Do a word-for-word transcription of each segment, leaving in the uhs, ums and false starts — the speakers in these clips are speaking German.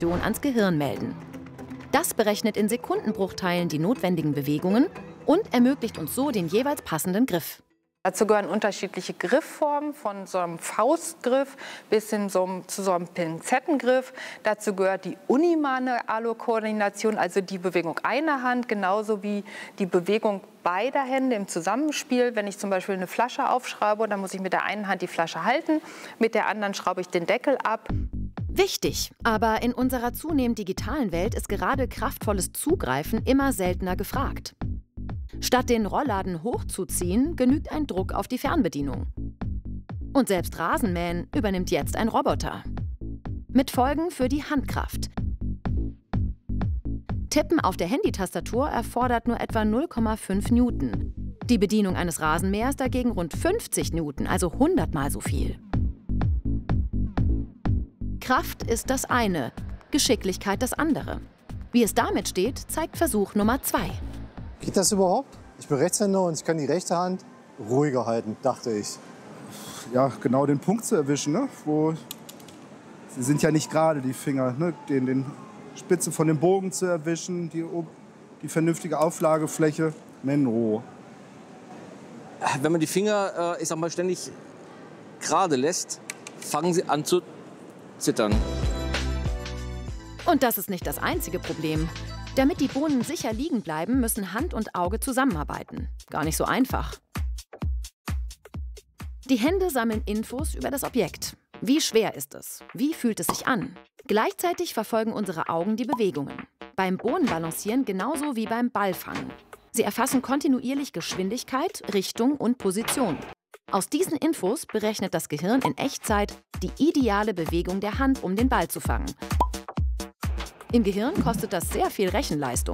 ans Gehirn melden. Das berechnet in Sekundenbruchteilen die notwendigen Bewegungen und ermöglicht uns so den jeweils passenden Griff. Dazu gehören unterschiedliche Griffformen, von so einem Faustgriff bis hin so, zu so einem Pinzettengriff. Dazu gehört die Unimanualo-Koordination, also die Bewegung einer Hand, genauso wie die Bewegung beider Hände im Zusammenspiel. Wenn ich zum Beispiel eine Flasche aufschraube, dann muss ich mit der einen Hand die Flasche halten, mit der anderen schraube ich den Deckel ab. Wichtig, aber in unserer zunehmend digitalen Welt ist gerade kraftvolles Zugreifen immer seltener gefragt. Statt den Rollladen hochzuziehen, genügt ein Druck auf die Fernbedienung. Und selbst Rasenmähen übernimmt jetzt ein Roboter. Mit Folgen für die Handkraft. Tippen auf der Handytastatur erfordert nur etwa null Komma fünf Newton. Die Bedienung eines Rasenmähers dagegen rund fünfzig Newton, also hundertmal so viel. Kraft ist das eine, Geschicklichkeit das andere. Wie es damit steht, zeigt Versuch Nummer zwei. Geht das überhaupt? Ich bin Rechtshänder und ich kann die rechte Hand ruhiger halten, dachte ich. Ja, genau den Punkt zu erwischen, ne? Wo sie sind ja nicht gerade, die Finger, ne? Den, den Spitze von dem Bogen zu erwischen, die, die vernünftige Auflagefläche. Menno. Wenn man die Finger, äh, ich sag mal, ständig gerade lässt, fangen sie an zu zittern. Und das ist nicht das einzige Problem. Damit die Bohnen sicher liegen bleiben, müssen Hand und Auge zusammenarbeiten. Gar nicht so einfach. Die Hände sammeln Infos über das Objekt. Wie schwer ist es? Wie fühlt es sich an? Gleichzeitig verfolgen unsere Augen die Bewegungen. Beim Bohnenbalancieren genauso wie beim Ballfangen. Sie erfassen kontinuierlich Geschwindigkeit, Richtung und Position. Aus diesen Infos berechnet das Gehirn in Echtzeit die ideale Bewegung der Hand, um den Ball zu fangen. Im Gehirn kostet das sehr viel Rechenleistung.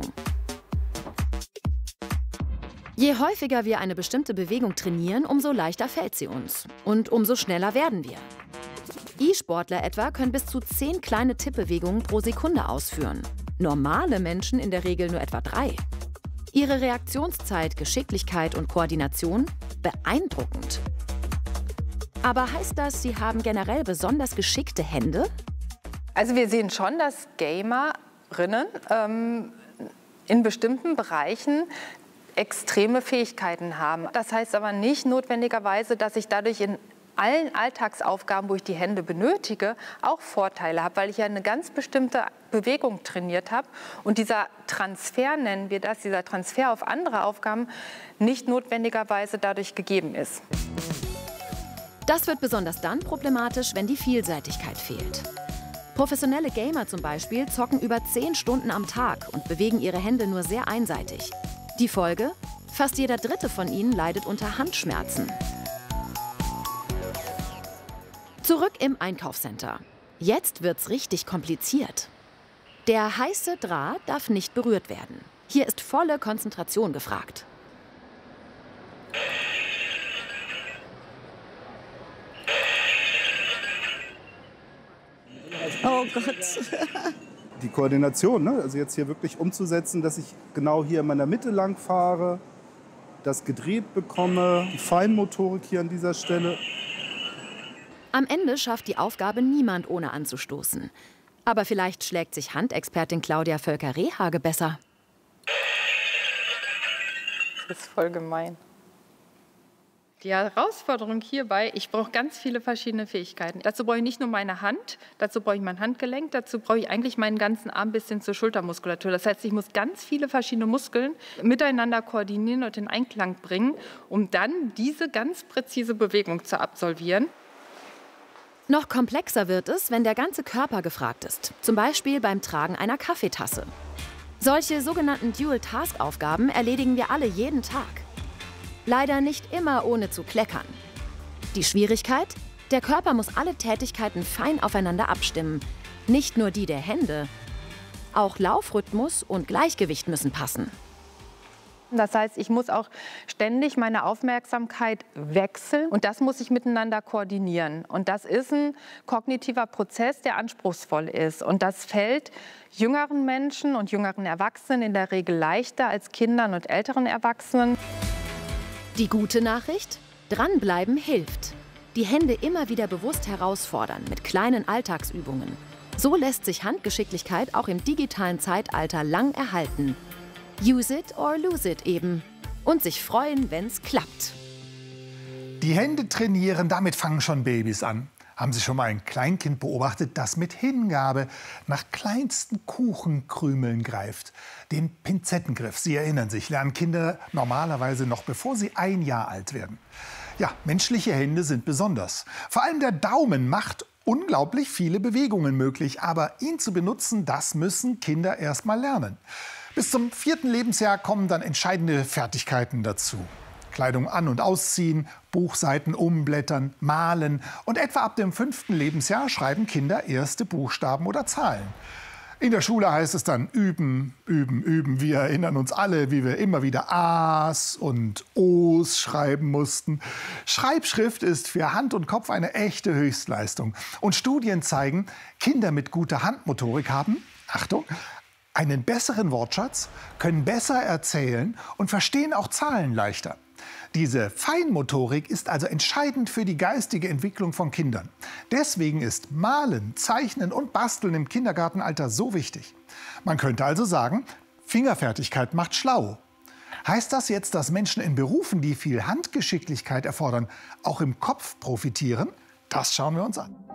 Je häufiger wir eine bestimmte Bewegung trainieren, umso leichter fällt sie uns. Und umso schneller werden wir. E-Sportler etwa können bis zu zehn kleine Tippbewegungen pro Sekunde ausführen. Normale Menschen in der Regel nur etwa drei. Ihre Reaktionszeit, Geschicklichkeit und Koordination beeindruckend. Aber heißt das, sie haben generell besonders geschickte Hände? Also wir sehen schon, dass Gamerinnen ähm, in bestimmten Bereichen extreme Fähigkeiten haben. Das heißt aber nicht notwendigerweise, dass ich dadurch in allen Alltagsaufgaben, wo ich die Hände benötige, auch Vorteile habe, weil ich ja eine ganz bestimmte Bewegung trainiert habe. Und dieser Transfer, nennen wir das, dieser Transfer auf andere Aufgaben, nicht notwendigerweise dadurch gegeben ist. Das wird besonders dann problematisch, wenn die Vielseitigkeit fehlt. Professionelle Gamer zum Beispiel zocken über zehn Stunden am Tag und bewegen ihre Hände nur sehr einseitig. Die Folge? Fast jeder Dritte von ihnen leidet unter Handschmerzen. Zurück im Einkaufscenter. Jetzt wird's richtig kompliziert. Der heiße Draht darf nicht berührt werden. Hier ist volle Konzentration gefragt. Oh Gott. Die Koordination, ne? Also jetzt hier wirklich umzusetzen, dass ich genau hier in meiner Mitte lang fahre, das gedreht bekomme, die Feinmotorik hier an dieser Stelle. Am Ende schafft die Aufgabe niemand, ohne anzustoßen. Aber vielleicht schlägt sich Handexpertin Claudia Völker-Rehhage besser. Das ist voll gemein. Die Herausforderung hierbei, ich brauche ganz viele verschiedene Fähigkeiten. Dazu brauche ich nicht nur meine Hand, dazu brauche ich mein Handgelenk, dazu brauche ich eigentlich meinen ganzen Arm bis hin zur Schultermuskulatur. Das heißt, ich muss ganz viele verschiedene Muskeln miteinander koordinieren und in Einklang bringen, um dann diese ganz präzise Bewegung zu absolvieren. Noch komplexer wird es, wenn der ganze Körper gefragt ist, zum Beispiel beim Tragen einer Kaffeetasse. Solche sogenannten Dual-Task-Aufgaben erledigen wir alle jeden Tag. Leider nicht immer ohne zu kleckern. Die Schwierigkeit? Der Körper muss alle Tätigkeiten fein aufeinander abstimmen. Nicht nur die der Hände. Auch Laufrhythmus und Gleichgewicht müssen passen. Das heißt, ich muss auch ständig meine Aufmerksamkeit wechseln und das muss ich miteinander koordinieren. Und das ist ein kognitiver Prozess, der anspruchsvoll ist. Und das fällt jüngeren Menschen und jüngeren Erwachsenen in der Regel leichter als Kindern und älteren Erwachsenen. Die gute Nachricht? Dranbleiben hilft. Die Hände immer wieder bewusst herausfordern mit kleinen Alltagsübungen. So lässt sich Handgeschicklichkeit auch im digitalen Zeitalter lang erhalten. Use it or lose it eben. Und sich freuen, wenn's klappt. Die Hände trainieren, damit fangen schon Babys an. Haben Sie schon mal ein Kleinkind beobachtet, das mit Hingabe nach kleinsten Kuchenkrümeln greift? Den Pinzettengriff, Sie erinnern sich, lernen Kinder normalerweise noch bevor sie ein Jahr alt werden. Ja, menschliche Hände sind besonders. Vor allem der Daumen macht unglaublich viele Bewegungen möglich. Aber ihn zu benutzen, das müssen Kinder erst mal lernen. Bis zum vierten Lebensjahr kommen dann entscheidende Fertigkeiten dazu. Kleidung an- und ausziehen, Buchseiten umblättern, malen. Und etwa ab dem fünften Lebensjahr schreiben Kinder erste Buchstaben oder Zahlen. In der Schule heißt es dann üben, üben, üben. Wir erinnern uns alle, wie wir immer wieder A's und O's schreiben mussten. Schreibschrift ist für Hand und Kopf eine echte Höchstleistung. Und Studien zeigen, Kinder mit guter Handmotorik haben, Achtung, einen besseren Wortschatz, können besser erzählen und verstehen auch Zahlen leichter. Diese Feinmotorik ist also entscheidend für die geistige Entwicklung von Kindern. Deswegen ist Malen, Zeichnen und Basteln im Kindergartenalter so wichtig. Man könnte also sagen, Fingerfertigkeit macht schlau. Heißt das jetzt, dass Menschen in Berufen, die viel Handgeschicklichkeit erfordern, auch im Kopf profitieren? Das schauen wir uns an.